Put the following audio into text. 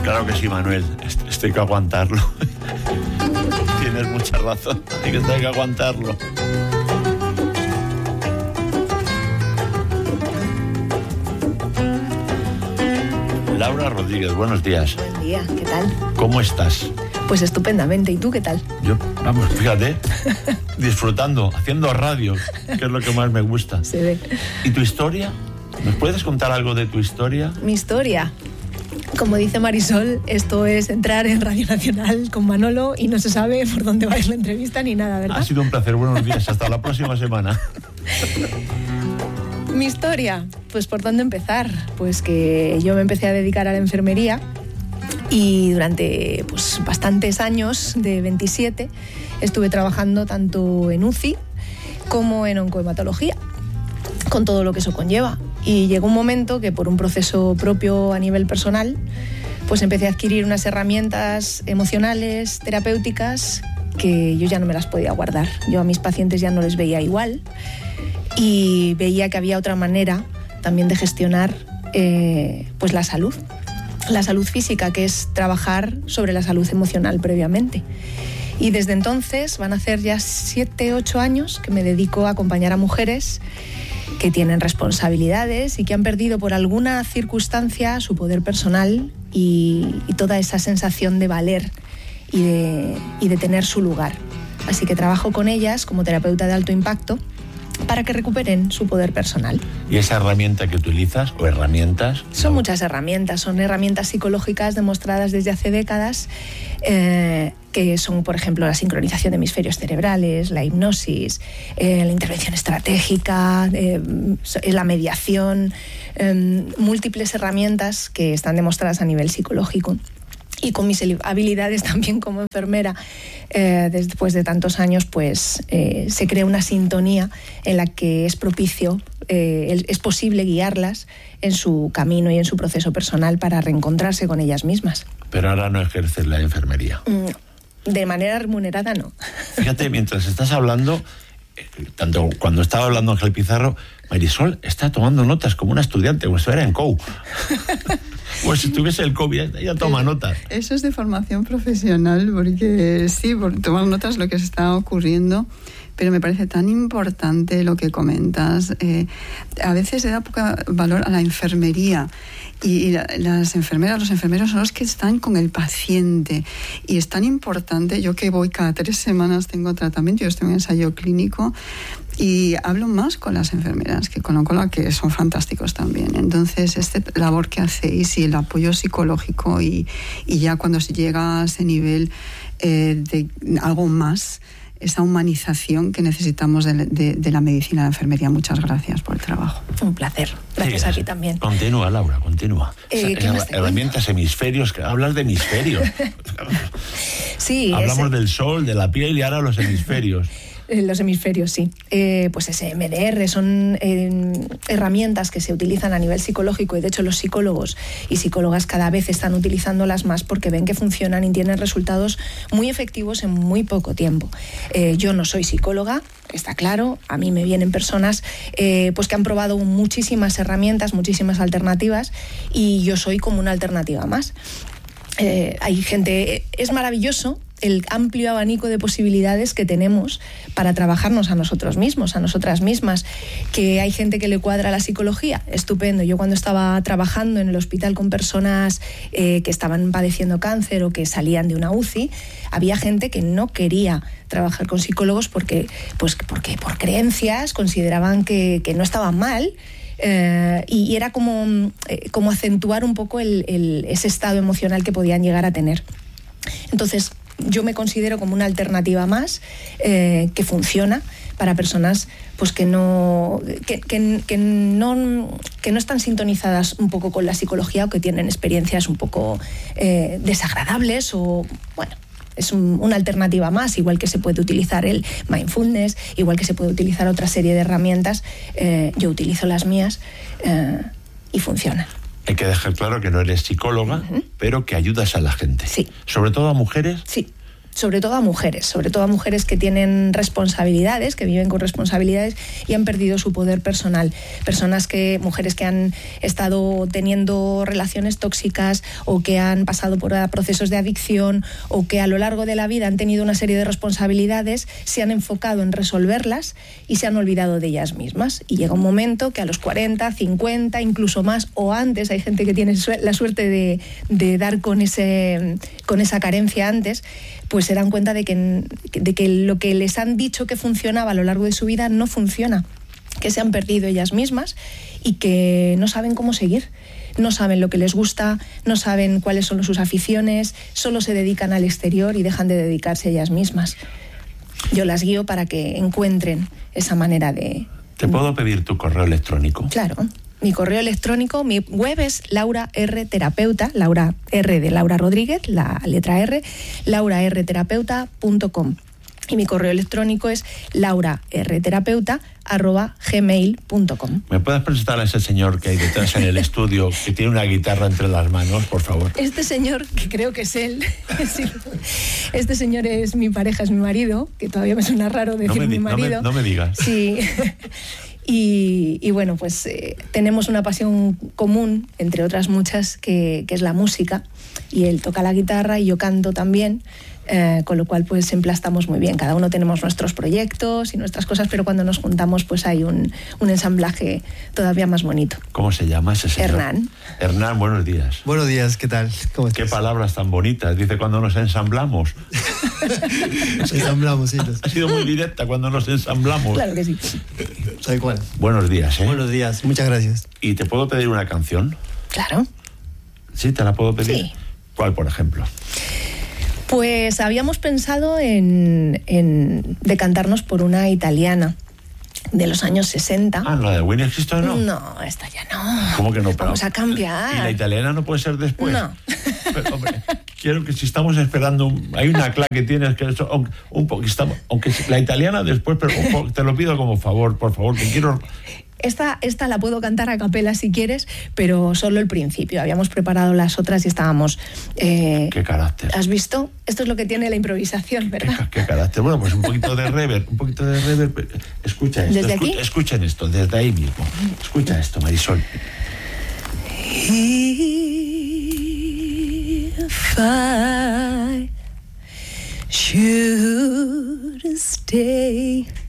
Claro que sí, Manuel. Esto hay que aguantarlo. Tienes mucha razón. Hay que aguantarlo. Laura Rodríguez, buenos días. Buen día, ¿qué tal? ¿Cómo estás? Pues estupendamente, ¿y tú qué tal? Yo, vamos, fíjate, disfrutando, haciendo radio, que es lo que más me gusta. Se ve. ¿Y tu historia? ¿Nos puedes contar algo de tu historia? Mi historia. Como dice Marisol, esto es entrar en Radio Nacional con Manolo y no se sabe por dónde va a ir la entrevista ni nada, ¿verdad? Ha sido un placer, buenos días, hasta la próxima semana. Mi historia, pues ¿por dónde empezar? Pues que yo me empecé a dedicar a la enfermería y durante pues bastantes años, de 27, estuve trabajando tanto en UCI como en oncohematología, con todo lo que eso conlleva. Y llegó un momento que por un proceso propio a nivel personal, pues empecé a adquirir unas herramientas emocionales, terapéuticas, que yo ya no me las podía guardar. Yo a mis pacientes ya no les veía igual y veía que había otra manera también de gestionar pues la salud física, que es trabajar sobre la salud emocional previamente. Y desde entonces van a hacer ya 7-8 años que me dedico a acompañar a mujeres que tienen responsabilidades y que han perdido por alguna circunstancia su poder personal y toda esa sensación de valer y de tener su lugar. Así que trabajo con ellas como terapeuta de alto impacto para que recuperen su poder personal. ¿Y esa herramienta que utilizas o herramientas? Son muchas herramientas, son herramientas psicológicas demostradas desde hace décadas, que son, por ejemplo, la sincronización de hemisferios cerebrales, la hipnosis, la intervención estratégica, la mediación, múltiples herramientas que están demostradas a nivel psicológico. Y con mis habilidades también como enfermera, después de tantos años, pues se crea una sintonía en la que es propicio, es posible guiarlas en su camino y en su proceso personal para reencontrarse con ellas mismas. Pero ahora no ejerces la enfermería. De manera remunerada, no. Fíjate, mientras estás hablando, tanto cuando estaba hablando Ángel Pizarro, Marisol está tomando notas como una estudiante, como si estuviera en COU. Pues si tuviese el COVID, ella toma notas. Eso es de formación profesional, porque sí, por tomar notas lo que se está ocurriendo, pero me parece tan importante lo que comentas. A veces se da poco valor a la enfermería y las enfermeras, los enfermeros son los que están con el paciente y es tan importante. Yo que voy cada 3 semanas, tengo tratamiento, yo estoy en ensayo clínico y hablo más con las enfermeras que con oncología, que son fantásticos también. Entonces, esta labor que hacéis y el apoyo psicológico y ya cuando se llega a ese nivel de algo más, esa humanización que necesitamos de la medicina de la enfermería. Muchas gracias por el trabajo. Un placer. Gracias a ti también. Continúa, Laura, continúa. Herramientas, hemisferios, que hablas de hemisferios. Sí. Hablamos del sol, de la piel y ahora los hemisferios. Los hemisferios, sí. Pues ese MDR son herramientas que se utilizan a nivel psicológico y de hecho los psicólogos y psicólogas cada vez están utilizándolas más porque ven que funcionan y tienen resultados muy efectivos en muy poco tiempo. Yo no soy psicóloga, está claro, a mí me vienen personas pues que han probado muchísimas herramientas, muchísimas alternativas y yo soy como una alternativa más. Hay gente, es maravilloso el amplio abanico de posibilidades que tenemos para trabajarnos a nosotros mismos, a nosotras mismas, que hay gente que le cuadra la psicología, estupendo. Yo cuando estaba trabajando en el hospital con personas que estaban padeciendo cáncer o que salían de una UCI, había gente que no quería trabajar con psicólogos porque por creencias consideraban que no estaban mal. Y era como acentuar un poco ese estado emocional que podían llegar a tener. Entonces, yo me considero como una alternativa más que funciona para personas pues que no están sintonizadas un poco con la psicología o que tienen experiencias un poco desagradables o bueno. Es una alternativa más, igual que se puede utilizar el mindfulness, igual que se puede utilizar otra serie de herramientas. Yo utilizo las mías y funcionan. Hay que dejar claro que no eres psicóloga, pero que ayudas a la gente. Sí. Sobre todo a mujeres. Sí. sobre todo a mujeres que tienen responsabilidades, que viven con responsabilidades y han perdido su poder personal. Mujeres que han estado teniendo relaciones tóxicas o que han pasado por procesos de adicción o que a lo largo de la vida han tenido una serie de responsabilidades, se han enfocado en resolverlas y se han olvidado de ellas mismas. Y llega un momento que a los 40, 50, incluso más o antes, hay gente que tiene la suerte de dar con esa carencia antes, pues se dan cuenta de que lo que les han dicho que funcionaba a lo largo de su vida no funciona, que se han perdido ellas mismas y que no saben cómo seguir. No saben lo que les gusta, no saben cuáles son sus aficiones, solo se dedican al exterior y dejan de dedicarse a ellas mismas. Yo las guío para que encuentren esa manera de... ¿Te puedo pedir tu correo electrónico? Claro. Mi correo electrónico, mi web es Laura R. Terapeuta, Laura R. de Laura Rodríguez, la letra R, laurarterapeuta.com. Y mi correo electrónico es laurarterapeuta@gmail.com. ¿Me puedes presentar a ese señor que hay detrás en el estudio, que tiene una guitarra entre las manos, por favor? Este señor, que creo que es él, sí, este señor es mi pareja, es mi marido, que todavía me suena raro decir mi marido. No me digas. Sí. Y bueno, pues tenemos una pasión común, entre otras muchas, que es la música. Y él toca la guitarra y yo canto también, con lo cual pues emplastamos muy bien. Cada uno tenemos nuestros proyectos y nuestras cosas, pero cuando nos juntamos pues hay un ensamblaje todavía más bonito. ¿Cómo se llama ese señor? Hernán. Hernán, buenos días. Buenos días, ¿qué tal? ¿Cómo estás? Qué palabras tan bonitas. Dice cuando nos ensamblamos. Ensamblamos, sí. Ha sido muy directa, cuando nos ensamblamos. Claro que sí. Tal cual. Buenos días, ¿eh? Buenos días, muchas gracias. ¿Y te puedo pedir una canción? Claro. ¿Sí? ¿Te la puedo pedir? Sí. ¿Cuál, por ejemplo? Pues habíamos pensado en decantarnos por una italiana de los años 60. Ah, ¿la de Winnie Houston no? No, esta ya no. ¿Cómo que no? Vamos a cambiar. ¿Y la italiana no puede ser después? No. Pero, hombre, quiero que si estamos esperando... hay una clave que tienes que... aunque la italiana después, pero te lo pido como favor, por favor, que quiero... Esta la puedo cantar a capela si quieres, pero solo el principio. Habíamos preparado las otras y estábamos... Qué carácter. ¿Has visto? Esto es lo que tiene la improvisación, ¿verdad? Qué carácter. Bueno, pues un poquito de reverb. Escucha esto. ¿Desde aquí? Escuchen esto, desde ahí mismo. Escucha esto, Marisol. If I should stay